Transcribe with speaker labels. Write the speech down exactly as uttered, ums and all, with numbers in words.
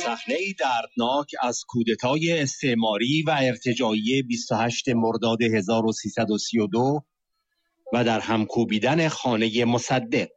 Speaker 1: صحنه‌ای دردناک از کودتای استعماری و ارتجاعی بیست و هشتم مرداد هزار و سیصد و سی و دو و در هم کوبیدن خانه مصدق.